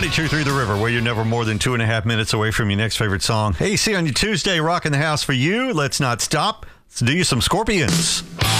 92.3 The River, where you're never more than 2.5 minutes away from your next favorite song. AC on your Tuesday, rocking the house for you. Let's not stop. Let's do you some Scorpions.